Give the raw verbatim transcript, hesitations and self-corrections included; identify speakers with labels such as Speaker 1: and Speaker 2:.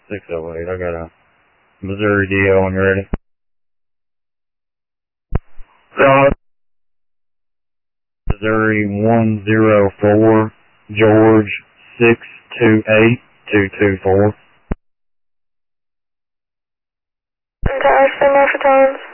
Speaker 1: six oh eight. I got a Missouri D O when you're ready. Uh, Missouri one zero four, George six two eight two two four.
Speaker 2: Okay, send more for tones.